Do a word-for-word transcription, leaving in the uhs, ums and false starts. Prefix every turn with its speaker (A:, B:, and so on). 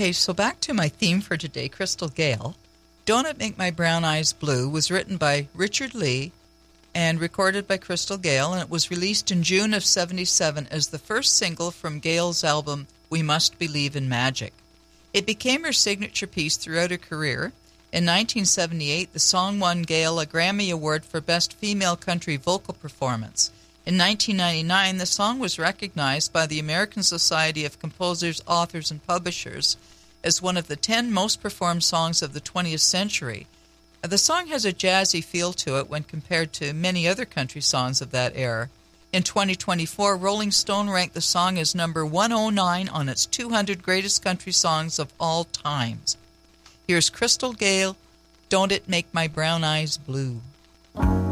A: Okay, so back to my theme for today, Crystal Gayle. Don't It Make My Brown Eyes Blue was written by Richard Lee and recorded by Crystal Gayle, and it was released in June of seventy-seven as the first single from Gayle's album, We Must Believe in Magic. It became her signature piece throughout her career. In nineteen seventy-eight, the song won Gayle a Grammy Award for Best Female Country Vocal Performance. In nineteen ninety-nine, the song was recognized by the American Society of Composers, Authors, and Publishers as one of the ten most performed songs of the twentieth century. The song has a jazzy feel to it when compared to many other country songs of that era. In twenty twenty-four, Rolling Stone ranked the song as number one oh nine on its two hundred greatest country songs of all times. Here's Crystal Gayle, Don't It Make My Brown Eyes Blue.